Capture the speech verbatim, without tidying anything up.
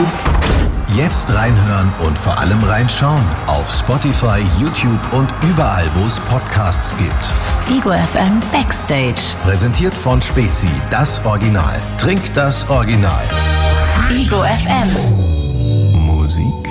Jetzt reinhören und vor allem reinschauen auf Spotify, YouTube und überall, wo es Podcasts gibt. Ego F M Backstage. Präsentiert von Spezi, das Original. Trink das Original. Ego F M. Musik